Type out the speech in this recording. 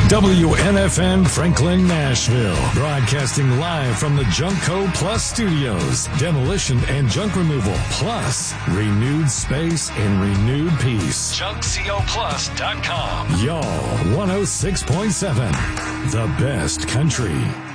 WNFN Franklin, Nashville. Broadcasting live from the Junkco Plus Studios. Demolition and junk removal. Plus, renewed space and renewed peace. JunkCoPlus.com. Y'all, 106.7. The best country.